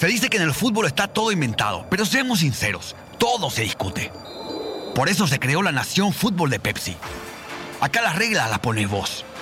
Se dice que en el fútbol está todo inventado, pero seamos sinceros, todo se discute. Por eso se creó la Nación Fútbol de Pepsi. Acá las reglas las pones vos.